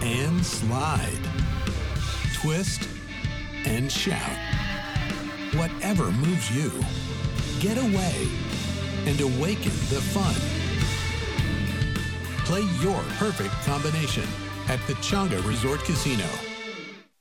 and slide, twist and shout. Whatever moves you, get away and awaken the fun. Play your perfect combination at Pechanga Resort Casino.